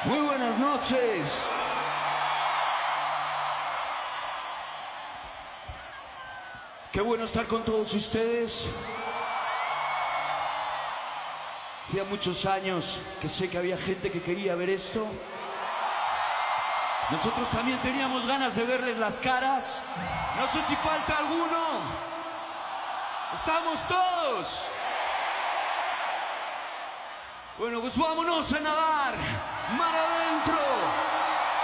Muy buenas noches. Qué bueno estar con todos ustedes. Hacía muchos años que sé que había gente que quería ver esto. Nosotros también teníamos ganas de verles las caras. No sé si falta alguno. ¡Estamos todos! Bueno, pues vámonos a nadar. Mar adentro.